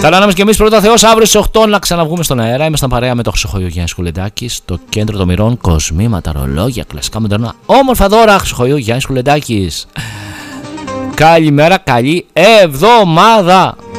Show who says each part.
Speaker 1: Καλά να είμαστε κι εμείς πρώτα Θεός. Αύριο στις 8 να ξαναβγούμε στον αέρα. Ήμασταν παρέα με το Χρυσοχοϊό Γιάννη Κουλεντάκη στο κέντρο των μοιρών. Κοσμήματα, ρολόγια, κλασικά μοντέρνα. Όμορφα δώρα. Χρυσοχοϊό Γιάννη Κουλεντάκη. Καλημέρα, καλή εβδομάδα.